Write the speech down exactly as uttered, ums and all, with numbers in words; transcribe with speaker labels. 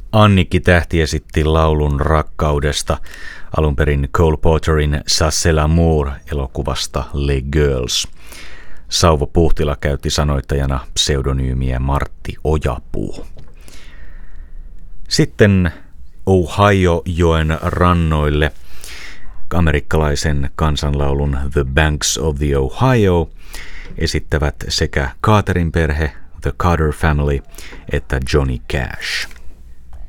Speaker 1: Annikki Tähti esitti laulun rakkaudesta alun perin Cole Porterin Ça c'est l'amour -elokuvasta Les Girls. Sauvo Puhtila käytti sanoittajana pseudonyymiä Martti Ojapuu. Sitten Ohio-joen rannoille amerikkalaisen kansanlaulun The Banks of the Ohio esittävät sekä Carterin perhe, The Carter Family, että Johnny Cash.